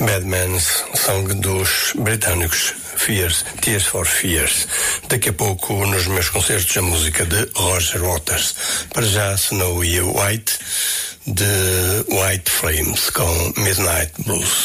Badman's Song dos britânicos Tears for Fears. Daqui a pouco, nos meus concertos, a música de Roger Waters. Para já, Snowy White, de White Flames, com Midnight Blues.